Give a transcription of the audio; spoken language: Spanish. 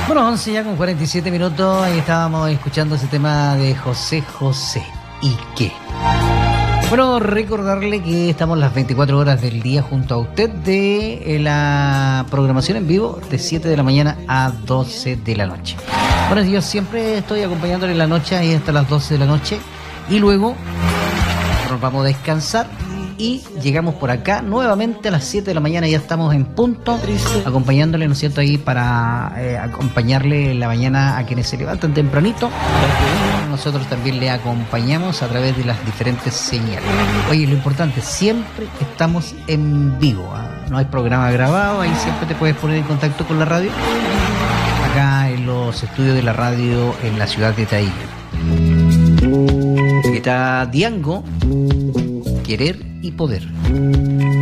Bueno, 11 ya con 47 minutos. Ahí estábamos escuchando ese tema de José José. ¿Y qué? Bueno, recordarle que estamos las 24 horas del día junto a usted de la programación en vivo de 7 de la mañana a 12 de la noche. Bueno, yo siempre estoy acompañándole en la noche ahí hasta las 12 de la noche y luego nos vamos a descansar y llegamos por acá nuevamente a las 7 de la mañana. Ya estamos en punto acompañándole, ¿no es cierto?, ahí para acompañarle en la mañana a quienes se levantan tempranito. Nosotros también le acompañamos a través de las diferentes señales. Oye, lo importante, siempre estamos en vivo, ¿eh? No hay programa grabado, ahí siempre te puedes poner en contacto con la radio, acá en los estudios de la radio en la ciudad de Tailla. Está Diango, Querer y Poder.